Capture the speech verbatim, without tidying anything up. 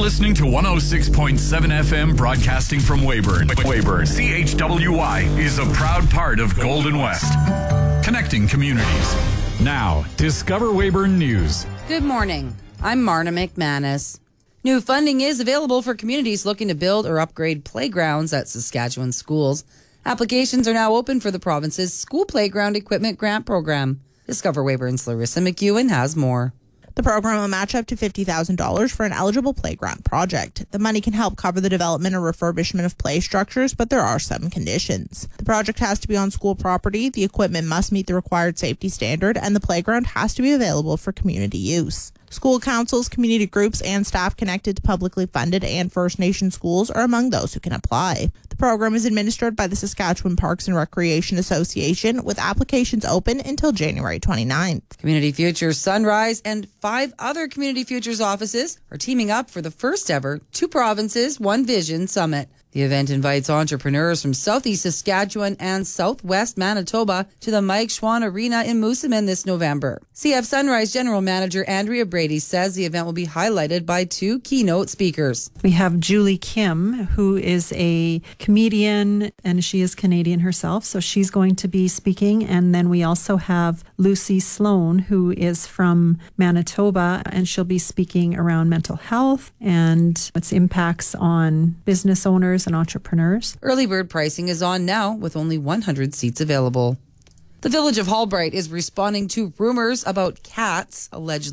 listening to one oh six point seven F M, broadcasting from Weyburn. Weyburn. C H W Y is a proud part of Golden West. Connecting communities. Now, Discover Weyburn News. Good morning. I'm Marna McManus. New funding is available for communities looking to build or upgrade playgrounds at Saskatchewan schools. Applications are now open for the province's School Playground Equipment Grant Program. Discover Weyburn's Larissa McEwen has more. The program will match up to fifty thousand dollars for an eligible playground project. The money can help cover the development or refurbishment of play structures, but there are some conditions. The project has to be on school property, the equipment must meet the required safety standard, and the playground has to be available for community use. School councils, community groups, and staff connected to publicly funded and First Nation schools are among those who can apply. The program is administered by the Saskatchewan Parks and Recreation Association, with applications open until January twenty-ninth. Community Futures Sunrise and five other Community Futures offices are teaming up for the first ever Two Provinces, One Vision Summit. The event invites entrepreneurs from Southeast Saskatchewan and Southwest Manitoba to the Mike Schwann Arena in Moosomin this November. C F Sunrise General Manager Andrea Brady says the event will be highlighted by two keynote speakers. We have Julie Kim, who is a comedian, and she is Canadian herself, so she's going to be speaking. And then we also have Lucy Sloan, who is from Manitoba, and she'll be speaking around mental health and its impacts on business owners and entrepreneurs. Early bird pricing is on now with only one hundred seats available. The village of Hallbright is responding to rumors about cats allegedly